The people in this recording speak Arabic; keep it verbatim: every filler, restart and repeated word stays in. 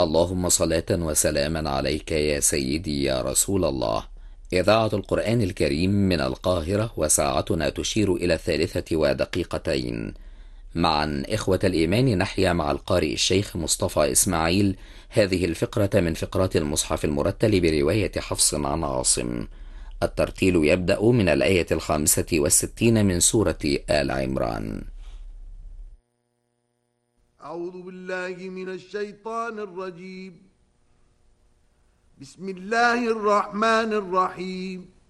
اللهم صلاة وسلاما عليك يا سيدي يا رسول الله. إذاعة القرآن الكريم من القاهرة، وساعتنا تشير إلى الثالثة ودقيقتين. معا إخوة الإيمان نحيا مع القارئ الشيخ مصطفى إسماعيل هذه الفقرة من فقرات المصحف المرتل برواية حفص عن عاصم. الترتيل يبدأ من الآية الخامسة والستين من سورة آل عمران. أعوذ بالله من الشيطان الرجيم. بسم الله الرحمن الرحيم.